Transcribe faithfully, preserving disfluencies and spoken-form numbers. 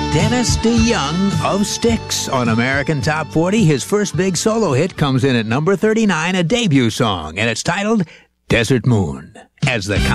Dennis DeYoung of Styx on American Top forty. His first big solo hit comes in at number thirty-nine, a debut song, and it's titled Desert Moon. As the